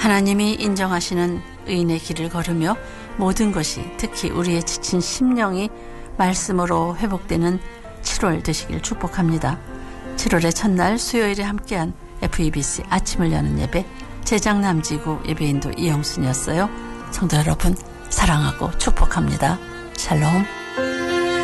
하나님이 인정하시는 의인의 길을 걸으며 모든 것이, 특히 우리의 지친 심령이 말씀으로 회복되는 7월 되시길 축복합니다. 7월의 첫날 수요일에 함께한 FEBC 아침을 여는 예배, 제장남지구 예배인도 이영순이었어요. 성도 여러분, 사랑하고 축복합니다. 샬롬.